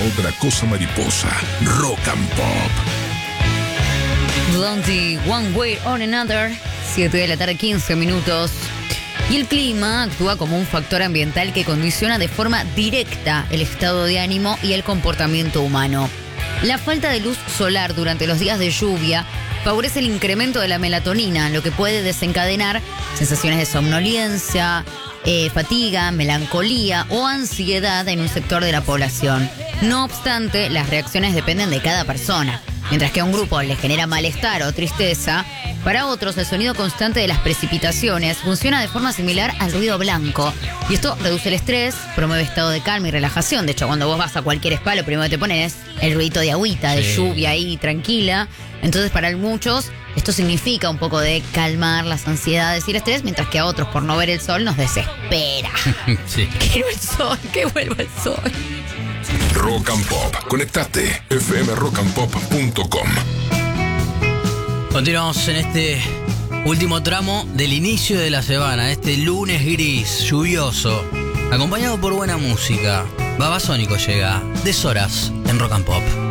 otra cosa mariposa. Rock and Pop. Blondie, One Way or Another, 7 de la tarde, 15 minutos. Y el clima actúa como un factor ambiental que condiciona de forma directa el estado de ánimo y el comportamiento humano. La falta de luz solar durante los días de lluvia favorece el incremento de la melatonina, lo que puede desencadenar sensaciones de somnolencia, fatiga, melancolía o ansiedad en un sector de la población. No obstante, las reacciones dependen de cada persona. Mientras que a un grupo le genera malestar o tristeza, para otros el sonido constante de las precipitaciones funciona de forma similar al ruido blanco. Y esto reduce el estrés, promueve estado de calma y relajación. De hecho, cuando vos vas a cualquier spa, lo primero que te pones es el ruidito de agüita, de lluvia ahí, tranquila. Entonces, para muchos, esto significa un poco de calmar las ansiedades y el estrés, mientras que a otros, por no ver el sol, nos desespera. Sí. Quiero el sol, que vuelva el sol. Rock and Pop. Conectate. fmrockandpop.com. Continuamos en este último tramo del inicio de la semana, este lunes gris, lluvioso, acompañado por buena música. Babasónico llega, Deshoras en Rock and Pop.